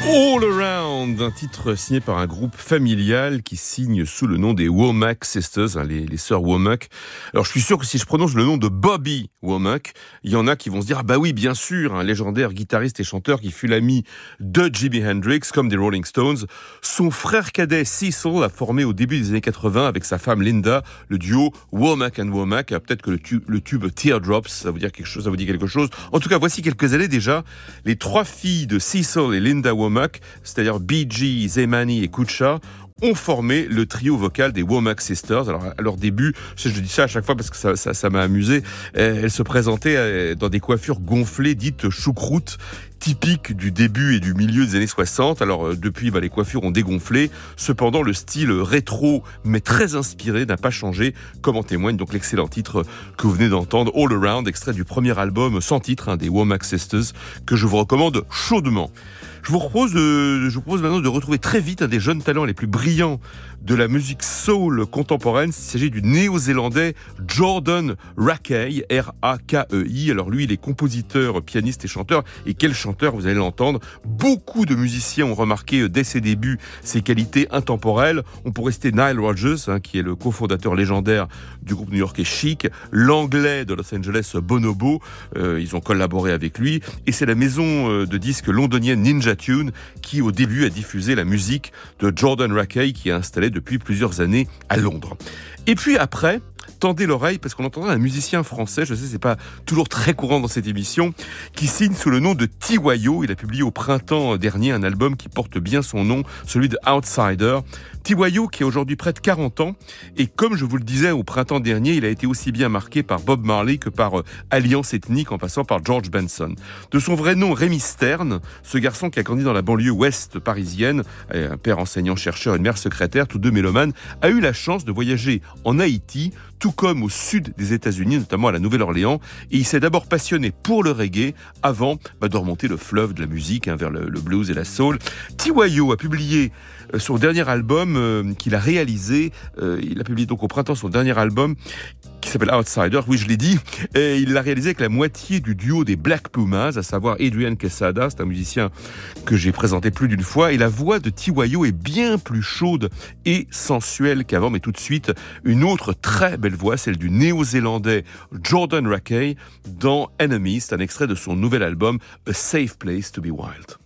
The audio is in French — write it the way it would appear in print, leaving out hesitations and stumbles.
All Around, un titre signé par un groupe familial qui signe sous le nom des Womack Sisters, les sœurs Womack. Alors je suis sûr que si je prononce le nom de Bobby Womack, il y en a qui vont se dire « Ah bah oui, bien sûr, un légendaire guitariste et chanteur qui fut l'ami de Jimi Hendrix, comme des Rolling Stones. » Son frère cadet Cecil a formé au début des années 80 avec sa femme Linda le duo Womack and Womack. Peut-être que le tube Teardrops, ça vous dit quelque chose. En tout cas, voici quelques années déjà, les trois filles de Cecil et Linda Womack, c'est-à-dire Bee Zemani et Kucha, ont formé le trio vocal des Womack Sisters. Alors à leur début, je dis ça à chaque fois parce que ça m'a amusé, elles se présentaient dans des coiffures gonflées dites choucroute, typiques du début et du milieu des années 60. Alors depuis, les coiffures ont dégonflé. Cependant, le style rétro mais très inspiré n'a pas changé, comme en témoigne donc l'excellent titre que vous venez d'entendre, All Around, extrait du premier album sans titre des Womack Sisters, que je vous recommande chaudement. Je vous propose maintenant de retrouver très vite un des jeunes talents les plus brillants de la musique soul contemporaine. Il s'agit du néo-zélandais Jordan Rakei, R-A-K-E-I. Alors lui, il est compositeur, pianiste et chanteur. Et quel chanteur, vous allez l'entendre. Beaucoup de musiciens ont remarqué dès ses débuts ses qualités intemporelles. On pourrait citer Nile Rodgers, qui est le cofondateur légendaire du groupe new-yorkais Chic, l'anglais de Los Angeles Bonobo. Ils ont collaboré avec lui. Et c'est la maison de disques londonienne Ninja Tune qui au début a diffusé la musique de Jordan Rakei, qui est installé depuis plusieurs années à Londres. Et puis après, tendez l'oreille parce qu'on entendra un musicien français, je sais c'est pas toujours très courant dans cette émission, qui signe sous le nom de Tiwayo. Il a publié au printemps dernier un album qui porte bien son nom, celui de Outsider. Tiwayo qui a aujourd'hui près de 40 ans et comme je vous le disais au printemps dernier, il a été aussi bien marqué par Bob Marley que par Alliance Ethnique en passant par George Benson. De son vrai nom Rémi Stern, ce garçon qui a grandi dans la banlieue ouest parisienne, un père enseignant-chercheur et une mère secrétaire, tous deux mélomanes, a eu la chance de voyager en Haïti, tout comme au sud des États-Unis, notamment à la Nouvelle-Orléans, et il s'est d'abord passionné pour le reggae avant de remonter le fleuve de la musique vers le blues et la soul. Tiwayo a publié son dernier album qu'il a réalisé, il a publié donc au printemps son dernier album qui s'appelle Outsider, oui je l'ai dit, et il l'a réalisé avec la moitié du duo des Black Pumas, à savoir Adrian Quesada, c'est un musicien que j'ai présenté plus d'une fois, et la voix de Tiwayo est bien plus chaude et sensuelle qu'avant, mais tout de suite, une autre très belle voix, celle du néo-zélandais Jordan Rakei dans Enemy, c'est un extrait de son nouvel album A Safe Place to Be Wild.